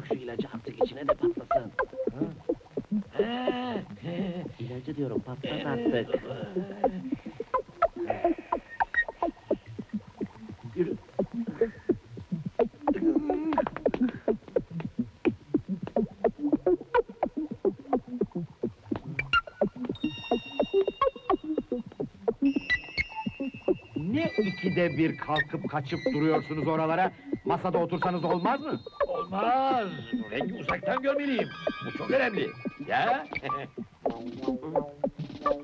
Sok şu ilacı artık içine de patlasın. İlacı diyorum, patlat artık. Yürü. Ne ikide bir kalkıp kaçıp duruyorsunuz oralara? Masada otursanız olmaz mı? Olmaz! Rengi uzaktan görmeliyim. Bu çok önemli. Ya?